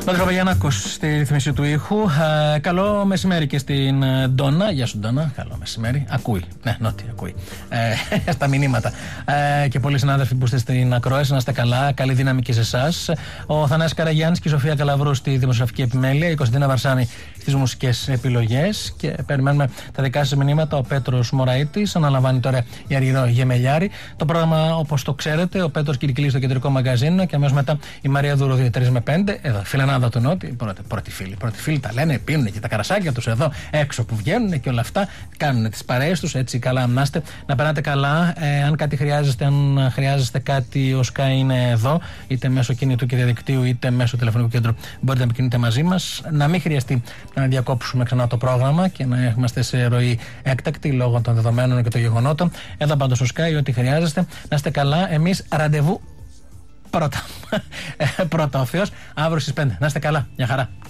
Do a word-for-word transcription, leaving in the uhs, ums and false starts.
Πέτρο Παγιαννάκος στη ρύθμιση του ήχου. Ε, καλό μεσημέρι και στην Ντόνα. Γεια σου, Ντόνα. Καλό μεσημέρι. Ακούει. Ναι, νότι, ακούει. Ε, στα μηνύματα. Ε, και πολλοί συνάδελφοι που είστε στην ακρόαση, να είστε καλά. Καλή δύναμη και σε εσάς. Ο Θανάσης Καραγιάννης και η Σοφία Καλαβρού στη δημοσιογραφική επιμέλεια. Η Κωνσταντίνα Βαρσάνη στις μουσικές επιλογές. Και περιμένουμε τα δικά σας μηνύματα. Ο Πέτρος Μωραΐτης αναλαμβάνει τώρα η Αργυρό Γεμελιάρη. Το πρόγραμμα, όπως το ξέρετε, ο Πέτρος Κυρκλής στο κεντρικό μαγκαζίνο και αμέσως μετά η Μαρία Δουροδίου τρεις με πέντε. Εδώ, φιλενάδα του Νότι. Πρώτη, πρώτη φίλη. Πρώτη φίλη τα λένε, πίνουν και τα καρασάκια τους εδώ έξω που βγαίνουν και όλα αυτά. Κάνουν τις παρέες τους. Έτσι, καλά να είστε. Να περνάτε καλά. Ε, αν κάτι χρειάζεστε, αν χρειάζεστε κάτι, ο Sky είναι εδώ. Είτε μέσω κινητού και διαδικτύου, είτε μέσω τηλεφωνικού κέντρου. Μπορείτε να επικοινωνείτε μαζί μας. Να μην χρειαστεί να διακόψουμε ξανά το πρόγραμμα και να είμαστε σε ροή έκτακτη λόγω των δεδομένων και των γεγονότων. Εδώ πάντως στο Sky, ό,τι χρειάζεστε. Να είστε καλά. Εμείς ραντεβού πρώτα. πρώτα ο Θεός, αύριο στις πέντε. Να είστε καλά. Μια χαρά.